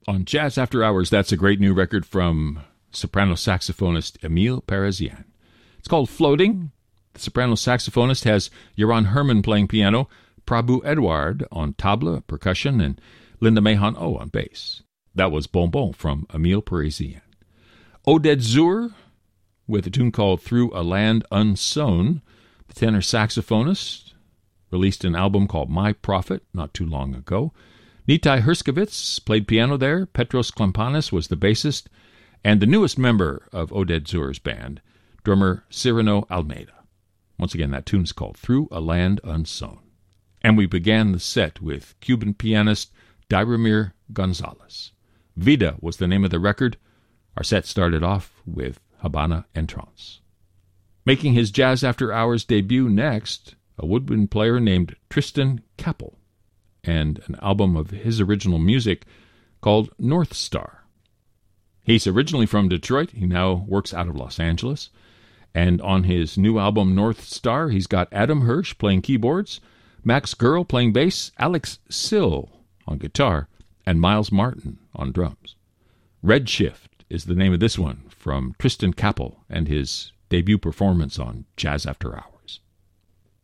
On Jazz After Hours, that's a great new record from soprano saxophonist Emile Parisien. It's called Floating. The soprano saxophonist has Joran Herman playing piano, Prabhu Edward on tabla, percussion, and Linda Mahon O on bass. That was Bon Bon from Emile Parisien. Oded Zur with a tune called Through a Land Unsown. The tenor saxophonist released an album called My Prophet not too long ago. Nitai Herskovitz played piano there. Petros Klampanis was the bassist. And the newest member of Oded Zur's band, drummer Cyrano Almeida. Once again, that tune is called Through a Land Unsown. And we began the set with Cuban pianist Dairamir Gonzalez. Vida was the name of the record. Our set started off with Habana Entrance. Making his Jazz After Hours debut next, a woodwind player named Tristan Kappel, and an album of his original music called North Star. He's originally from Detroit. He now works out of Los Angeles. And on his new album, North Star, he's got Adam Hirsch playing keyboards, Max Gerl playing bass, Alex Sill on guitar, and Miles Martin on drums. Redshift is the name of this one from Tristan Kappel and his debut performance on Jazz After Hours.